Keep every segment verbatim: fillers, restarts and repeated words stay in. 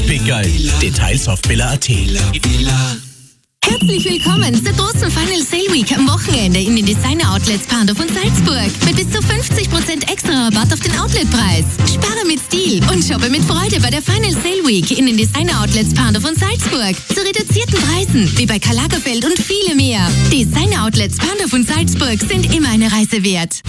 Epic geil. Details auf billa punkt at. Herzlich willkommen zur großen Final Sale Week am Wochenende in den Designer Outlets Pandorf und Salzburg. Mit bis zu fünfzig Prozent extra Rabatt auf den Outletpreis. Spare mit Stil und shoppe mit Freude bei der Final Sale Week in den Designer Outlets Pandorf und Salzburg. Zu reduzierten Preisen, wie bei Karl Lagerfeld und viele mehr. Designer Outlets Pandorf und Salzburg sind immer eine Reise wert.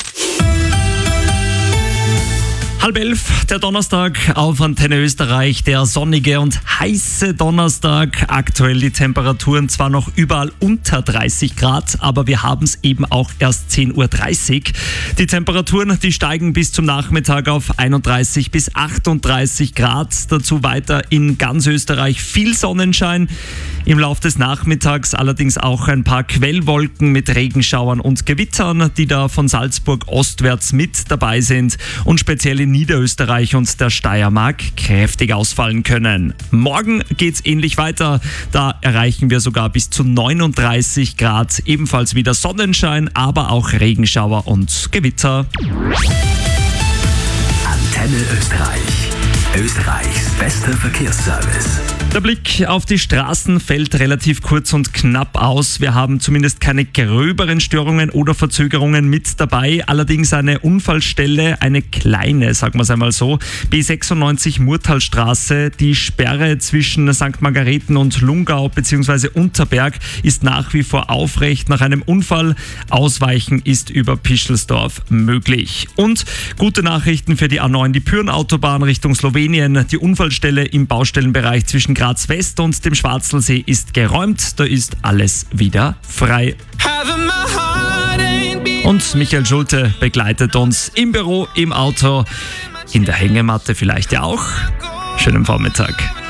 Halb elf, der Donnerstag auf Antenne Österreich, der sonnige und heiße Donnerstag. Aktuell die Temperaturen zwar noch überall unter dreißig Grad, aber wir haben es eben auch erst zehn Uhr dreißig. Die Temperaturen, die steigen bis zum Nachmittag auf einunddreißig bis achtunddreißig Grad. Dazu weiter in ganz Österreich viel Sonnenschein. Im Laufe des Nachmittags allerdings auch ein paar Quellwolken mit Regenschauern und Gewittern, die da von Salzburg ostwärts mit dabei sind und speziell in Niederösterreich und der Steiermark kräftig ausfallen können. Morgen geht's ähnlich weiter. Da erreichen wir sogar bis zu neununddreißig Grad. Ebenfalls wieder Sonnenschein, aber auch Regenschauer und Gewitter. Antenne Österreich. Österreichs bester Verkehrsservice. Der Blick auf die Straßen fällt relativ kurz und knapp aus. Wir haben zumindest keine gröberen Störungen oder Verzögerungen mit dabei. Allerdings eine Unfallstelle, eine kleine, sagen wir es einmal so. B sechsundneunzig Murtalstraße. Die Sperre zwischen Sankt Margareten und Lungau bzw. Unterberg ist nach wie vor aufrecht nach einem Unfall. Ausweichen ist über Pischelsdorf möglich. Und gute Nachrichten für die A neun, die Pyhrn-Autobahn Richtung Slowenien. Die Unfallstelle im Baustellenbereich zwischen Graz West und dem Schwarzelsee ist geräumt. Da ist alles wieder frei. Und Michael Schulte begleitet uns im Büro, im Auto, in der Hängematte vielleicht ja auch. Schönen Vormittag.